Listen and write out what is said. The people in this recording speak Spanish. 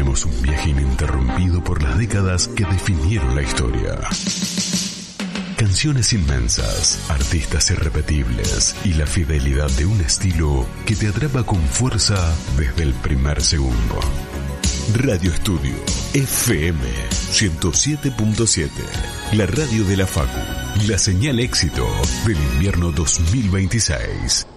Haremos un viaje ininterrumpido por las décadas que definieron la historia. Canciones inmensas, artistas irrepetibles y la fidelidad de un estilo que te atrapa con fuerza desde el primer segundo. Radio Estudio FM 107.7, la radio de la Facu, la señal éxito del invierno 2026.